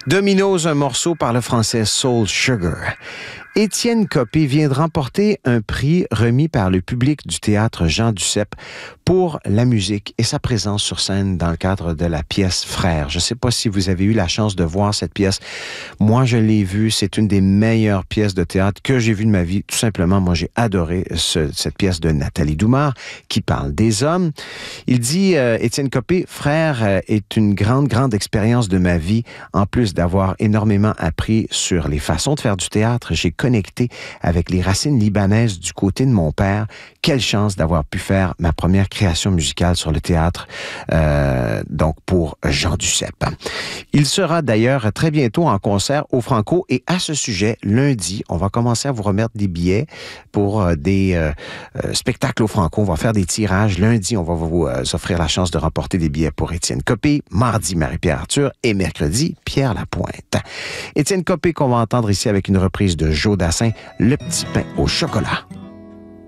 Domino's, un morceau par le français Soul Sugar. Étienne Copé vient de remporter un prix remis par le public du théâtre Jean Duceppe pour la musique et sa présence sur scène dans le cadre de la pièce Frères. Je ne sais pas si vous avez eu la chance de voir cette pièce. Moi, je l'ai vue. C'est une des meilleures pièces de théâtre que j'ai vues de ma vie. Tout simplement, moi, j'ai adoré cette pièce de Nathalie Doumard qui parle des hommes. Il dit, Étienne Copé, Frères est une grande expérience de ma vie. En plus d'avoir énormément appris sur les façons de faire du théâtre, j'ai connecté avec les racines libanaises du côté de mon père. Quelle chance d'avoir pu faire ma première création musicale sur le théâtre, donc pour Jean Duceppe. Il sera d'ailleurs très bientôt en concert au Franco et à ce sujet, lundi, on va commencer à vous remettre des billets pour des spectacles au Franco. On va faire des tirages. Lundi, on va vous offrir la chance de remporter des billets pour Étienne Copé, mardi, Marie-Pierre Arthur et mercredi, Pierre Lapointe. Étienne Copé qu'on va entendre ici avec une reprise de Joe Dassin, Le petit pain au chocolat.